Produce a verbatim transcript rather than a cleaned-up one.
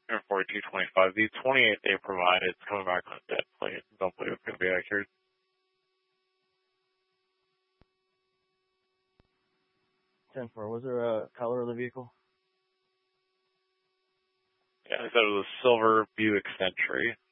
and forty-two twenty-five. The twenty-eight they provided is coming back on a dead plate. Don't believe it's going to be accurate. ten four, was there a color of the vehicle? Yeah, I said it was a silver Buick Century.